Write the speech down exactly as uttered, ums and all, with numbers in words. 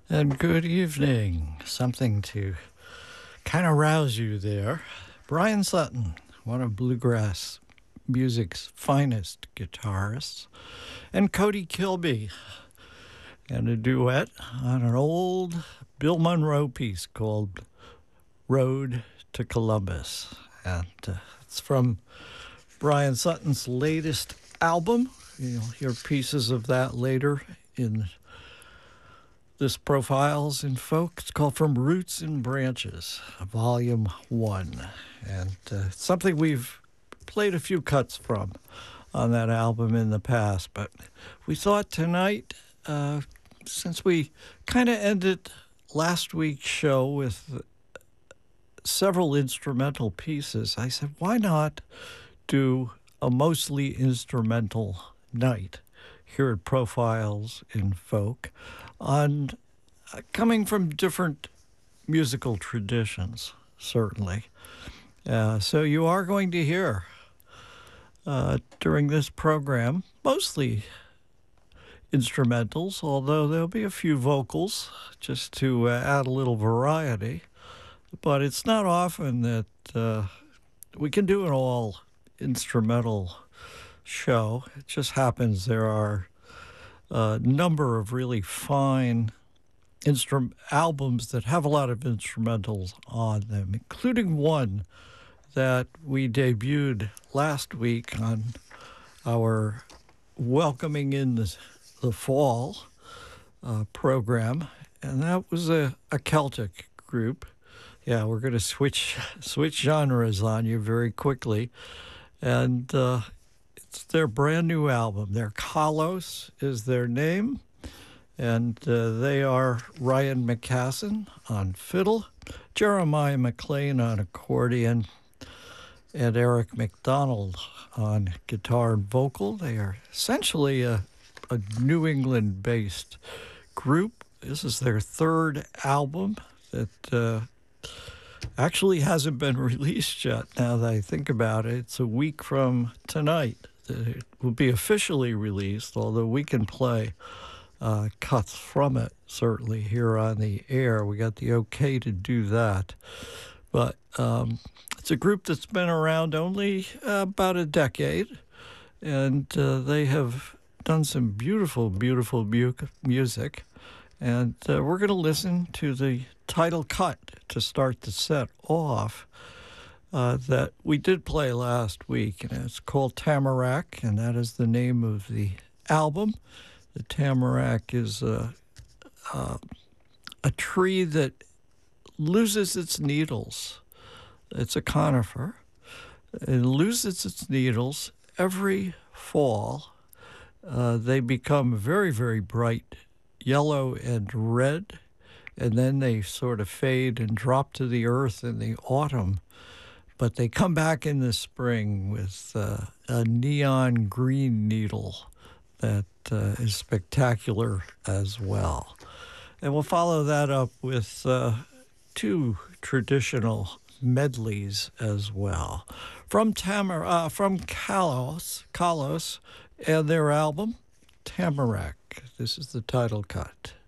And good evening. Something to kind of rouse you there. Brian Sutton, one of bluegrass music's finest guitarists, and Cody Kilby, and a duet on an old Bill Monroe piece called Road to Columbus. And uh, it's from Brian Sutton's latest album. You'll hear pieces of that later in this Profiles in Folk. It's called From Roots and Branches, Volume one. And uh, it's something we've played a few cuts from on that album in the past. But we thought tonight, uh, since we kind of ended last week's show with several instrumental pieces, I said, why not do a mostly instrumental night here at Profiles in Folk on uh, coming from different musical traditions, certainly. Uh, so you are going to hear uh, during this program mostly instrumentals, although there'll be a few vocals just to uh, add a little variety. But it's not often that uh, we can do an all instrumental show. It just happens there are a number of really fine instrum- albums that have a lot of instrumentals on them, including one that we debuted last week on our Welcoming in the, the Fall uh, program, and that was a, a Celtic group. Yeah, we're going to switch switch genres on you very quickly, and uh, it's their brand new album. Their Kalos is their name, and uh, they are Ryan McCassin on fiddle, Jeremiah McLean on accordion, and Eric McDonald on guitar and vocal. They are essentially a, a New England-based group. This is their third album that uh, actually hasn't been released yet, now that I think about it. It's a week from tonight. It will be officially released, although we can play uh, cuts from it, certainly, here on the air. We got the okay to do that. But um, it's a group that's been around only uh, about a decade, and uh, they have done some beautiful, beautiful mu- music. And uh, we're going to listen to the title cut to start the set off uh, that we did play last week. And it's called Tamarack, and that is the name of the album. The tamarack is a, a, a tree that loses its needles. It's a conifer. It loses its needles every fall. Uh, they become very, very bright yellow and red, and then they sort of fade and drop to the earth in the autumn. But they come back in the spring with uh, a neon green needle that uh, is spectacular as well. And we'll follow that up with uh, two traditional medleys as well. From Tamar, uh, from Kalos, Kalos, and their album, Tamarack. This is the title cut.